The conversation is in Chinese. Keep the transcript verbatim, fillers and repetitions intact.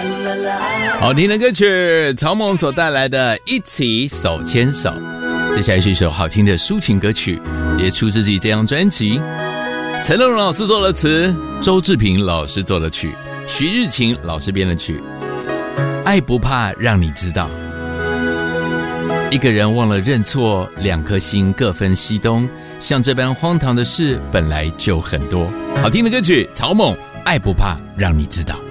好听的歌曲，曹猛所带来的一起手牵手。接下来是一首好听的抒情歌曲，也出自于这张专辑。陈乐融老师做了词，周志平老师做了曲，徐日勤老师编了曲。爱不怕让你知道，一个人忘了认错，两颗心各分西东，像这般荒唐的事本来就很多。好听的歌曲，曹猛，爱不怕让你知道。